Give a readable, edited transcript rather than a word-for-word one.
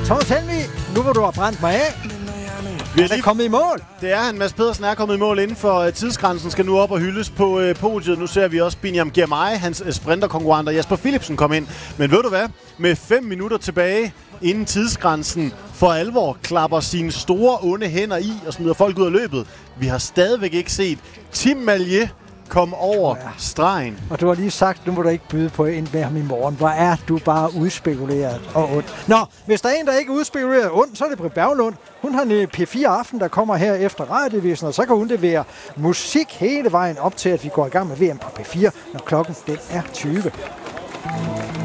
Thomas Helmig, nu hvor du har brændt mig af. Vi er kommet i mål. Det er han. Mads Pedersen er kommet i mål inden for tidsgrænsen. Skal nu op og hyldes på podiet. Nu ser vi også Binyam Girmay, hans sprinterkonkurrent, og Jasper Philipsen kom ind. Men ved du hvad? Med 5 minutter tilbage inden tidsgrænsen for alvor klapper sine store onde hænder i og smider folk ud af løbet. Vi har stadigvæk ikke set Tim Malje kom over stregen. Og du har lige sagt, nu må du ikke byde på ind med ham i morgen. Hvor er du bare udspekuleret og ondt. Nå, hvis der er en, der ikke er udspekuleret ondt, så er det Britt Berglund. Hun har en P4 Aften, der kommer her efter radiovisen, og så kan hun levere musik hele vejen op til, at vi går i gang med VM på P4, når klokken den er 20.